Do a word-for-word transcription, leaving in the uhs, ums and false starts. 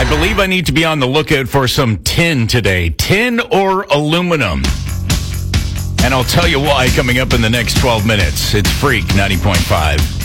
I believe I need to be on the lookout for some tin today. Tin or aluminum. And I'll tell you why coming up in the next twelve minutes. It's Freak ninety point five.